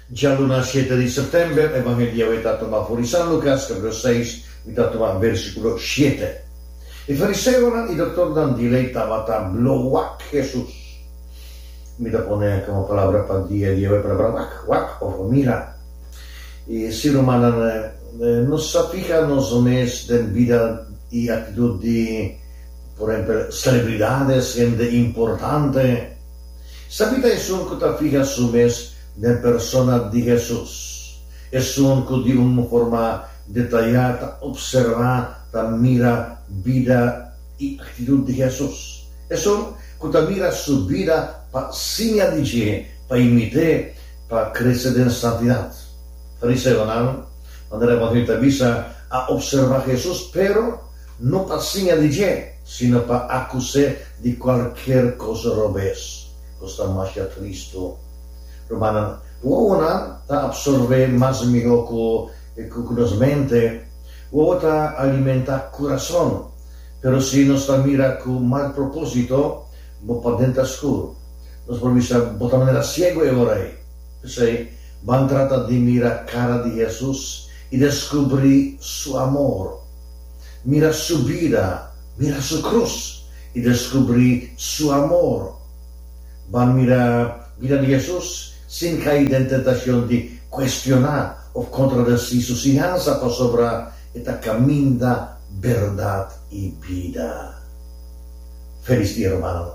Già luna 7 di settembre, Evangelio è dato fuori San Lucas, capitolo 6, è dato versículo 7. I farisei, i doctor dan dileitava bloak Jesús. Mira pone como palabra para día, palabra wak, o mira. Y si romana nos fija nos mes de vida y actitud de, por ejemplo, celebridades, gente importante. Sapete eso que te fija su mes de persona de Jesús. Es un que de una forma detallada observa, mira vida y actitud de Jesús. Eso que te mira su vida para señalar, para imitar, para crecer en santidad. Fariseo, ¿no? Cuando la visa a observar a Jesús, pero no para señalar, sino para acusar de cualquier cosa robes. Costa más a Cristo. Romana, una ta absorbe más mejor que nos mente, otra alimenta corazón, pero si nos mira con mal propósito, para dentro oscuro, nos provisa de manera ciego y orei. Pues van a tratar de mirar cara de Jesús y descubrir su amor, mira su vida, mira su cruz y descubrir su amor. Van a mirar vida de Jesús sin caer en tentación de cuestionar o contradecir su enseñanza para sobre esta camino de verdad y vida. Feliz día, hermano.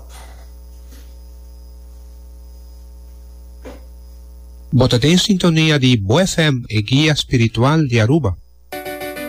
Botate en sintonía de Bo FM e guía espiritual de Aruba.